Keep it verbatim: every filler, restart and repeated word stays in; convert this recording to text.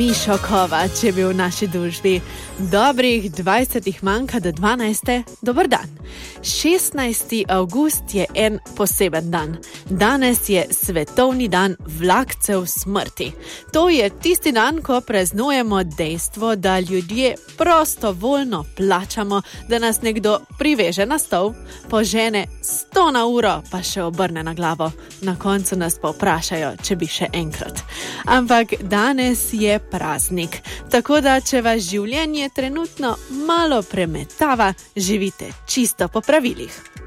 Mišo Kovač je bil v naši družbi. Dobrih dvajset manjka do dvanajste. Dober dan. šestnajsti avgust je en poseben dan. Danes je svetovni dan vlakcev smrti. To je tisti dan, ko praznujemo dejstvo, da ljudje prostovoljno plačamo, da nas nekdo priveže na stol, požene sto na uro, pa še obrne na glavo. Na koncu nas pa vprašajo, če bi še enkrat. Ampak danes je praznik, tako da če vas življenje trenutno malo premetava, živite čisto po pravilih.